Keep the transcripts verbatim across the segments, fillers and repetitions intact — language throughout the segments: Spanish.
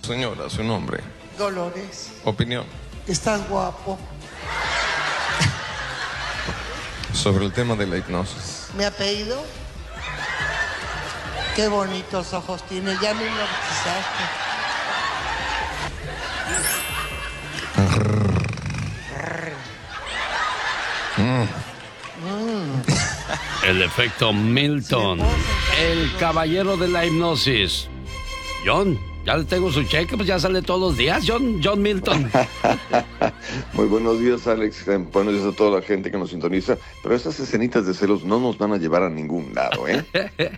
Señora, su nombre. Dolores. Opinión. Estás guapo. Sobre el tema de la hipnosis. ¿Mi apellido? Qué bonitos ojos tiene. Ya me hipnotizaste. El efecto Milton, el caballero de la hipnosis. John, ya le tengo su cheque, pues ya sale todos los días, John, John Milton. Muy buenos días, Alex. Buenos días a toda la gente que nos sintoniza. Pero esas escenitas de celos no nos van a llevar a ningún lado, ¿eh?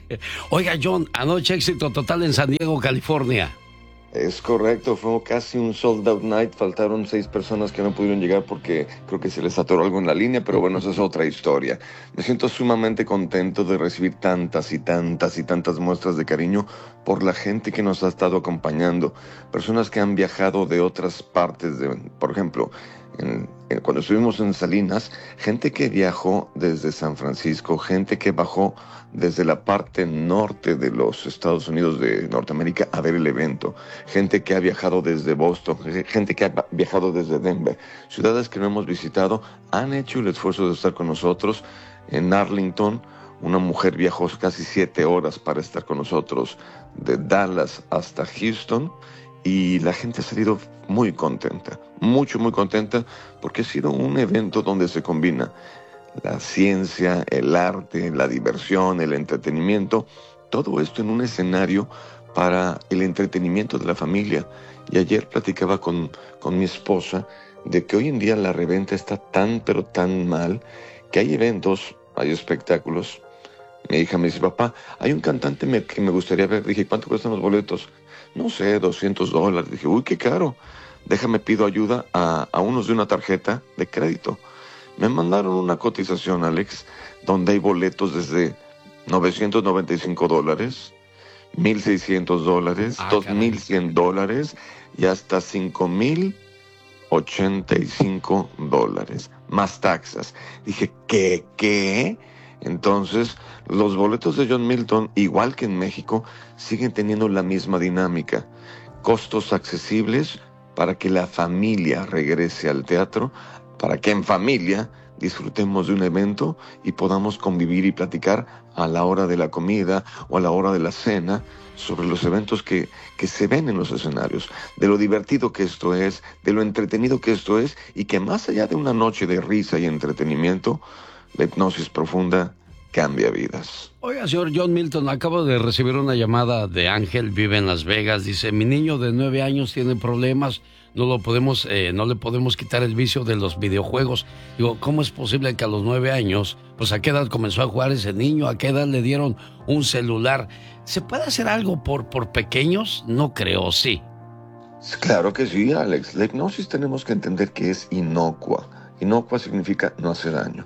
Oiga, John, anoche éxito total en San Diego, California. Es correcto, fue casi un sold out night. Faltaron seis personas que no pudieron llegar porque creo que se les atoró algo en la línea, pero bueno, esa es otra historia. Me siento sumamente contento de recibir tantas y tantas y tantas muestras de cariño por la gente que nos ha estado acompañando. Personas que han viajado de otras partes, de, por ejemplo, en, en, cuando estuvimos en Salinas, gente que viajó desde San Francisco, gente que bajó desde la parte norte de los Estados Unidos de Norteamérica a ver el evento, gente que ha viajado desde Boston, gente que ha viajado desde Denver, ciudades que no hemos visitado, han hecho el esfuerzo de estar con nosotros. En Arlington, una mujer viajó casi siete horas para estar con nosotros, de Dallas hasta Houston, y la gente ha salido muy contenta, mucho, muy contenta, porque ha sido un evento donde se combina la ciencia, el arte, la diversión, el entretenimiento, todo esto en un escenario para el entretenimiento de la familia. Y ayer platicaba con, con mi esposa de que hoy en día la reventa está tan, pero tan mal, que hay eventos, hay espectáculos. Mi hija me dice, papá, hay un cantante me, que me gustaría ver. Dije, ¿cuánto cuestan los boletos? No sé, doscientos dólares. Dije, uy, qué caro. Déjame, pido ayuda a, a unos de una tarjeta de crédito. Me mandaron una cotización, Alex, donde hay boletos desde novecientos noventa y cinco dólares, mil seiscientos dólares, ah, dos mil cien dólares y hasta cinco mil ochenta y cinco dólares, más taxas. Dije, ¿qué? ¿Qué? Entonces, los boletos de John Milton, igual que en México, siguen teniendo la misma dinámica. Costos accesibles para que la familia regrese al teatro, para que en familia disfrutemos de un evento y podamos convivir y platicar a la hora de la comida o a la hora de la cena sobre los eventos que, que se ven en los escenarios, de lo divertido que esto es, de lo entretenido que esto es, y que más allá de una noche de risa y entretenimiento, la hipnosis profunda cambia vidas. Oiga, señor John Milton, acabo de recibir una llamada de Ángel, vive en Las Vegas. Dice, mi niño de nueve años tiene problemas, no lo podemos, eh, no le podemos quitar el vicio de los videojuegos. Digo, ¿cómo es posible que a los nueve años, pues a qué edad comenzó a jugar ese niño? ¿A qué edad le dieron un celular? ¿Se puede hacer algo por, por pequeños? No creo, sí. Claro que sí, Alex. La hipnosis tenemos que entender que es inocua. Inocua significa no hace daño.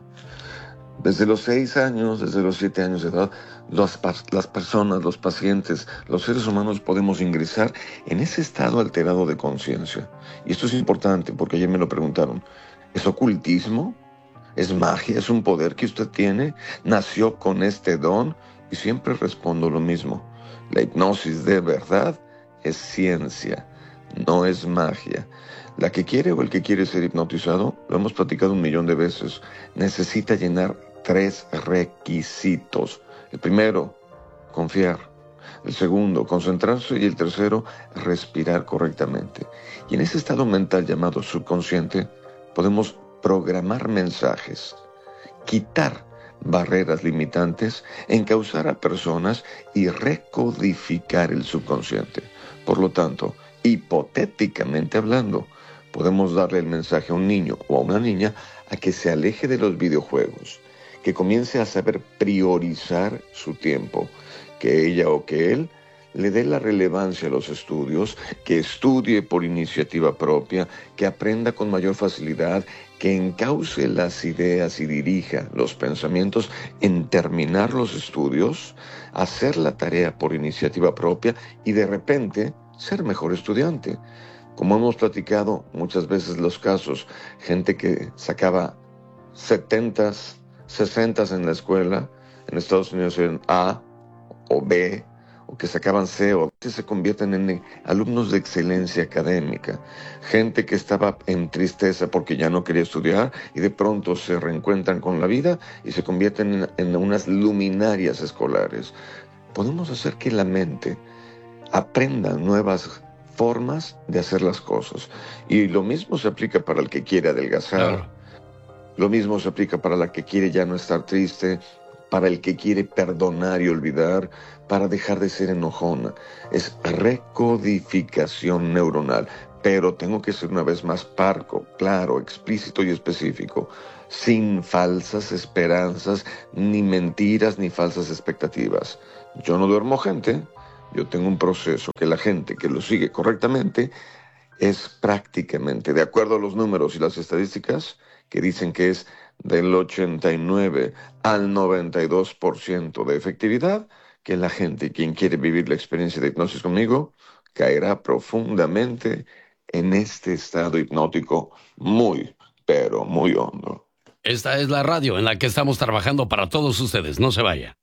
Desde los seis años, desde los siete años de edad, las, las personas, los pacientes, los seres humanos podemos ingresar en ese estado alterado de conciencia. Y esto es importante porque ayer me lo preguntaron. ¿Es ocultismo? ¿Es magia? ¿Es un poder que usted tiene? ¿Nació con este don? Y siempre respondo lo mismo. La hipnosis de verdad es ciencia, no es magia. La que quiere o el que quiere ser hipnotizado, lo hemos platicado un millón de veces, necesita llenar tres requisitos. El primero, confiar. El segundo, concentrarse. Y el tercero, respirar correctamente. Y en ese estado mental llamado subconsciente, podemos programar mensajes, quitar barreras limitantes, encauzar a personas y recodificar el subconsciente. Por lo tanto, hipotéticamente hablando, podemos darle el mensaje a un niño o a una niña a que se aleje de los videojuegos, que comience a saber priorizar su tiempo, que ella o que él le dé la relevancia a los estudios, que estudie por iniciativa propia, que aprenda con mayor facilidad, que encauce las ideas y dirija los pensamientos en terminar los estudios, hacer la tarea por iniciativa propia y de repente ser mejor estudiante. Como hemos platicado muchas veces los casos, gente que sacaba setentas, sesentas en la escuela, en Estados Unidos en A o B o que sacaban C E O, a veces se convierten en alumnos de excelencia académica, gente que estaba en tristeza porque ya no quería estudiar y de pronto se reencuentran con la vida y se convierten en, en unas luminarias escolares. Podemos hacer que la mente aprenda nuevas formas de hacer las cosas. Y lo mismo se aplica para el que quiere adelgazar, Claro. lo mismo se aplica para la que quiere ya no estar triste, para el que quiere perdonar y olvidar, para dejar de ser enojona. Es recodificación neuronal. Pero tengo que ser una vez más parco, claro, explícito y específico, sin falsas esperanzas, ni mentiras, ni falsas expectativas. Yo no duermo gente, yo tengo un proceso que la gente que lo sigue correctamente es prácticamente, de acuerdo a los números y las estadísticas, que dicen que es del ochenta y nueve al noventa y dos por ciento de efectividad, que la gente, quien quiere vivir la experiencia de hipnosis conmigo, caerá profundamente en este estado hipnótico muy, pero muy hondo. Esta es la radio en la que estamos trabajando para todos ustedes. No se vaya.